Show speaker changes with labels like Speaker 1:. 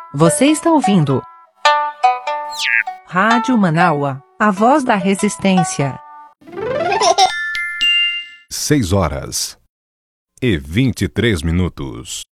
Speaker 1: Você está ouvindo Rádio Manaua, a voz da resistência.
Speaker 2: 6 horas e 23 minutos.